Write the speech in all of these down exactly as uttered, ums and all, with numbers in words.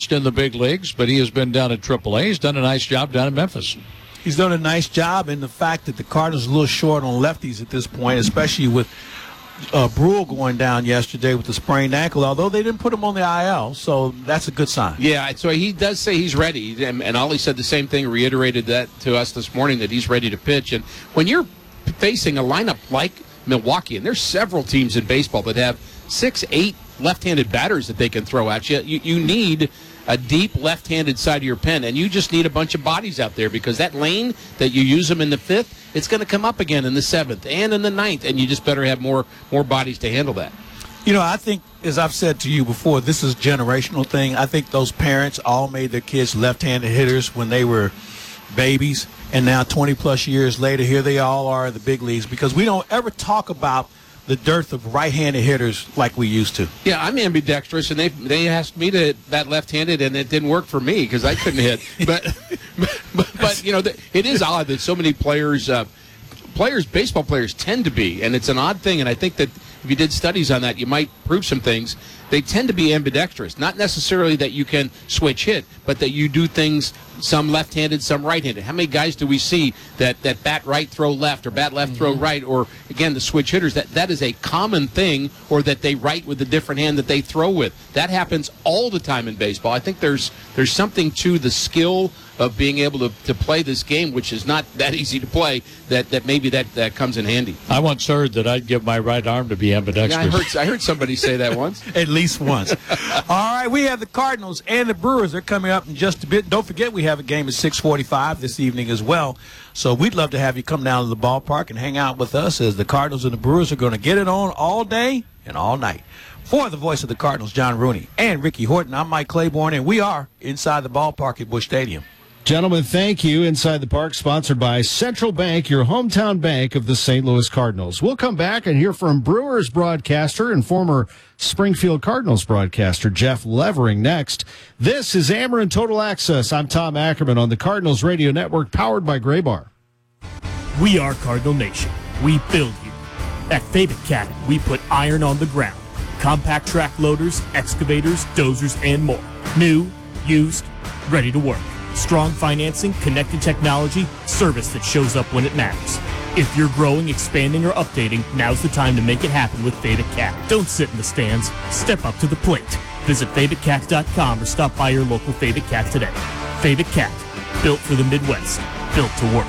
in the big leagues, but he has been down at triple A. He's done a nice job down in Memphis. He's done a nice job, and the fact that the Cardinals are a little short on lefties at this point, especially with uh, Brule going down yesterday with the sprained ankle, although they didn't put him on the I L, so that's a good sign. Yeah, so he does say he's ready, and, and Ollie said the same thing, reiterated that to us this morning, that he's ready to pitch. And when you're facing a lineup like Milwaukee, and there's several teams in baseball that have six, eight left-handed batters that they can throw at you, you, you need a deep left-handed side of your pen, and you just need a bunch of bodies out there, because that lane that you use them in the fifth, it's going to come up again in the seventh and in the ninth, and you just better have more more bodies to handle that. You know, I think, as I've said to you before, this is a generational thing. I think those parents all made their kids left-handed hitters when they were babies, and now twenty-plus years later, here they all are in the big leagues, because we don't ever talk about the dearth of right-handed hitters like we used to. Yeah, I'm ambidextrous, and they they asked me to bat left-handed, and it didn't work for me because I couldn't hit. But, but, but you know, it is odd that so many players, uh, players, baseball players tend to be, and it's an odd thing, and I think that if you did studies on that, you might prove some things. They tend to be ambidextrous, not necessarily that you can switch hit, but that you do things, some left-handed, some right-handed. How many guys do we see that, that bat right, throw left, or bat left, mm-hmm. throw right, or, again, the switch hitters? That That is a common thing, or that they right with a different hand that they throw with. That happens all the time in baseball. I think there's there's something to the skill of being able to, to play this game, which is not that easy to play, that, that maybe that, that comes in handy. I once heard that I'd give my right arm to be ambidextrous. Yeah, I heard, I heard somebody say that once. At least once. All right, we have the Cardinals and the Brewers. They're coming up in just a bit. Don't forget, we have a game at six forty-five this evening as well. So we'd love to have you come down to the ballpark and hang out with us, as the Cardinals and the Brewers are going to get it on all day and all night. For the voice of the Cardinals, John Rooney, and Ricky Horton, I'm Mike Claiborne, and we are inside the ballpark at Busch Stadium. Gentlemen, thank you. Inside the Park, sponsored by Central Bank, your hometown bank of the Saint Louis Cardinals. We'll come back and hear from Brewers broadcaster and former Springfield Cardinals broadcaster Jeff Levering next. This is Ameren Total Access. I'm Tom Ackerman on the Cardinals Radio Network, powered by Gray Bar. We are Cardinal Nation. We build you. At Fabic Cat, we put iron on the ground. Compact track loaders, excavators, dozers, and more. New, used, ready to work. Strong financing, connected technology, service that shows up when it matters. If you're growing, expanding, or updating, now's the time to make it happen with Fabic Cat. Don't sit in the stands. Step up to the plate. Visit Fabic Cat dot com or stop by your local Fabic Cat today. Fabic Cat, built for the Midwest, built to work.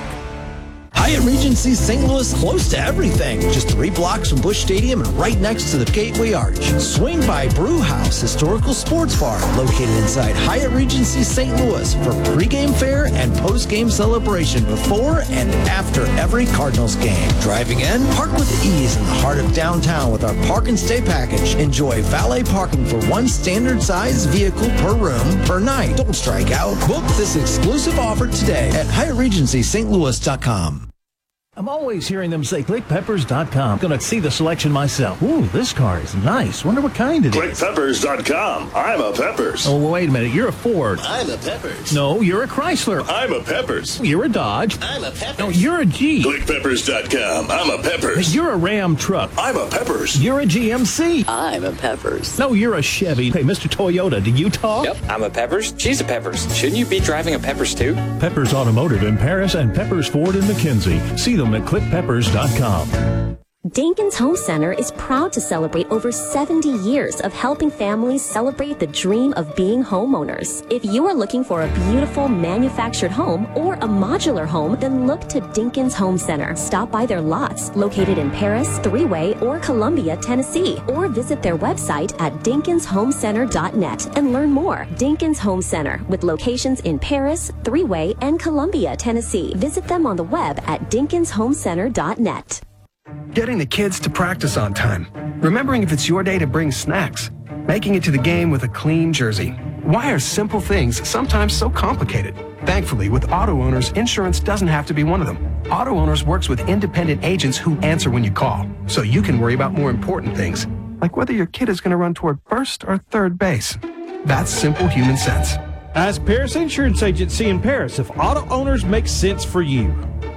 Hyatt Regency Saint Louis, close to everything. Just three blocks from Busch Stadium and right next to the Gateway Arch. Swing by Brew House Historical Sports Bar, located inside Hyatt Regency Saint Louis, for pregame fare and postgame celebration before and after every Cardinals game. Driving in, park with ease in the heart of downtown with our Park and Stay package. Enjoy valet parking for one standard size vehicle per room per night. Don't strike out. Book this exclusive offer today at Hyatt Regency Saint Louis dot com. I'm always hearing them say click peppers dot com. Gonna see the selection myself. Ooh, this car is nice. Wonder what kind it is. click peppers dot com. I'm a Peppers. Oh, well, wait a minute. You're a Ford. I'm a Peppers. No, you're a Chrysler. I'm a Peppers. You're a Dodge. I'm a Peppers. No, you're a Jeep. click peppers dot com. I'm a Peppers. You're a Ram truck. I'm a Peppers. You're a G M C. I'm a Peppers. No, you're a Chevy. Hey, Mister Toyota, do you talk? Yep, I'm a Peppers. She's a Peppers. Shouldn't you be driving a Peppers too? Peppers Automotive in Paris and Peppers Ford in McKinsey. See them at click peppers dot com. Dinkins Home Center is proud to celebrate over seventy years of helping families celebrate the dream of being homeowners. If you are looking for a beautiful manufactured home or a modular home, then look to Dinkins Home Center. Stop by their lots located in Paris, Three-Way, or Columbia, Tennessee, or visit their website at dinkins home center dot net and learn more. Dinkins Home Center, with locations in Paris, Three-Way, and Columbia, Tennessee. Visit them on the web at dinkins home center dot net. Getting the kids to practice on time. Remembering if it's your day to bring snacks. Making it to the game with a clean jersey. Why are simple things sometimes so complicated? Thankfully, with Auto Owners, insurance doesn't have to be one of them. Auto Owners works with independent agents who answer when you call, so you can worry about more important things, like whether your kid is going to run toward first or third base. That's simple human sense. Ask Paris Insurance Agency in Paris if Auto Owners makes sense for you.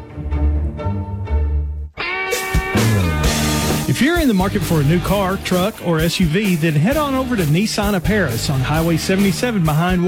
If you're in the market for a new car, truck, or S U V, then head on over to Nissan of Paris on Highway seventy-seven behind